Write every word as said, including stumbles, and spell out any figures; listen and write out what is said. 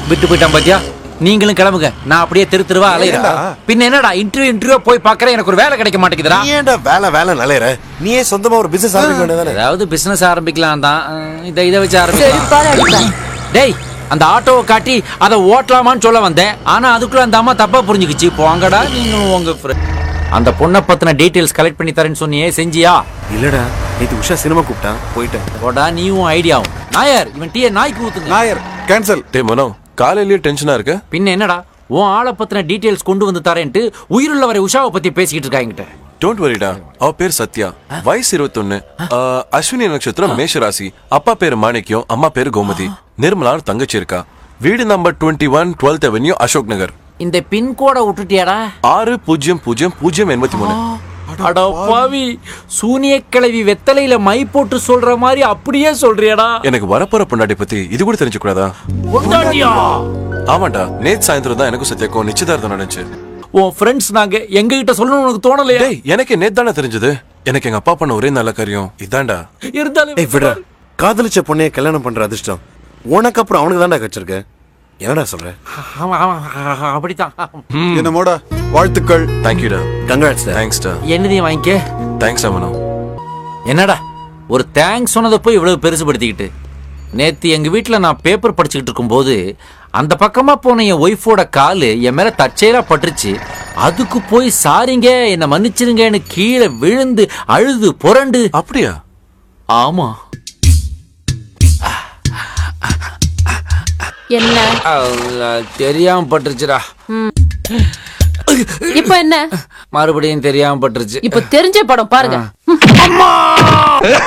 விட்டு போயிட்டான் பாத்தியா? நீங்களும் கிளம்புங்க, நான் அப்படியே தெரு தெருவா அலையிறேன். பின்ன என்னடா இன்டர்வியூ இன்டர்வியூ போய் பாக்குறேன், எனக்கு ஒரு வேலை கிடைக்க மாட்டேங்குதுடா. நீ ஏன்டா வேலை வேலை அலையற? நீயே சொந்தமா ஒரு பிசினஸ் ஆரம்பிக்க வேண்டியதானே? ஏதாவது பிசினஸ் ஆரம்பிக்கலாம் தான், இதை இதை வச்சு ஆரம்பிக்கலாம். டேய், அந்த ஆட்டோவை காட்டி அதை ஓட்டலாமான்னு சொல்ல வந்தேன், ஆனா அதுக்குள்ள அந்த அம்மா தப்பா புரிஞ்சுக்கிச்சு. போங்கடா நீங்களும் உங்க அந்த பொண்ணை பத்தின டீடைல்ஸ் கலெக்ட் பண்ணி தரேன்னு சொன்னியே, செஞ்சியா? இல்லடா, நேத்து உஷா சினிமா கூப்பிட்டான், போயிட்டேன். போடா நீயும் ஐடியாவும். நாயர், இவன் டீயை நாய்க்கு ஊத்துங்க. நாயர் கேன்சல். டே மனோ, காலையிலேயே டென்ஷனா இருக்கு. பின்ன என்னடா, உன் ஆளை பத்தின டீடைல்ஸ் கொண்டு வந்து தரேன்ட்டு உயிருள்ள வரை உஷாவை பத்தி பேசிக்கிட்டு இருக்காங்கிட்ட. டோன்ட் வரிடா, அவ பேர் சத்யா, வயசு இருபத்தொன்னு, அஸ்வினி நட்சத்திரம், மேஷ ராசி, அப்பா பேரு மாணிக்யம், அம்மா பேரு கோமதி, நிர்மலான்னு தங்கச்சி இருக்கா. வீடு number twenty one twelfth avenue, Ashok Nagar. இந்த பின்கோட விட்டுட்டியாடா? ஆறு பூஜ்ஜியம் பூஜ்ஜியம் பூஜ்ஜியம் எண்பத்தி மூணு. அட பாவி, சூனிய கிழவி வெத்தலையில மை போட்டு சொல்ற மாதிரி அப்படியே சொல்றியாடா? எனக்கு வரப்போற பொண்டாட்டி பத்தி இது கூட தெரிஞ்சு கூடாதா? பொண்டாட்டியா? ஆமாண்டா, நேத்து சாயந்தரம் தான் எனக்கும் சத்யாக்கும் நிச்சயதார்த்தம் நடந்துச்சு. உன் ஃப்ரெண்ட்ஸ் நாங்க, எங்க கிட்ட சொல்லணும்னு உனக்கு தோணலையா? டேய், எனக்கு நேத்து தானே தெரிஞ்சது. எனக்கு எங்க அப்பா பண்ண ஒரே நல்ல காரியம் இதான்டா. இருந்தாலும் ஏய் விடுடா, காதலிச்ச பொண்ணைய கல்யாணம் பண்ற அதிர்ஷ்டம் உனக்கு அப்புறம் அவனுக்கு தான்டா கிடைச்சிருக்கு. என்னடா சொல்ற? ஆமா, ஆமா, அப்படித்தான். என்னமோட வாழ்த்துக்கள். தேங்க்யூடா. கங்க்ராட்ஸ். தேங்க்ஸ்டா. என்னதையும் வாங்கிக்க. தேங்க்ஸ் அமனோ. என்னடா ஒரு தேங்க்ஸ் சொன்னதை போய் இவ்வளவு பெருசுபடுத்திக்கிட்டு. நேத்து எங்க வீட்டுல நான் பேப்பர் படிச்சுக்கிட்டு இருக்கும்போது அந்த பக்கமா போன என் ஒய்ஃபோட காலு என் மேல தற்செயலா பட்டுருச்சு. அதுக்கு போய் சாரிங்க, என்ன மன்னிச்சிருங்கன்னு கீழே விழுந்து அழுது புரண்டு. அப்படியா? ஆமா. என்ன தெரியாம பட்டுருச்சுடா. இப்ப என்ன? மறுபடியும் தெரியாம பட்டுருச்சு. இப்ப தெரிஞ்ச படம் பாருங்க.